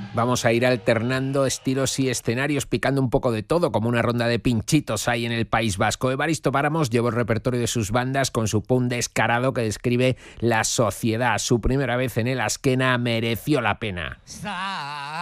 Vamos a ir alternando estilos y escenarios, picando un poco de todo, como una ronda de pinchitos hay en el País Vasco. Evaristo Páramos llevó el repertorio de sus bandas con su punk descarado que describe la sociedad. Su primera vez en el Azkena mereció la pena.